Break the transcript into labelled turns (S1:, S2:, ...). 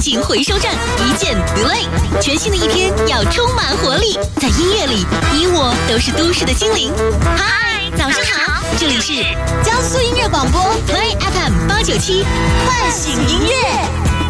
S1: 景回收站，一键 delay。全新的一天要充满活力，在音乐里，你我都是都市的精灵。嗨，早上好，这里是
S2: 江苏音乐广播
S1: Play FM 897，
S2: 唤醒音乐。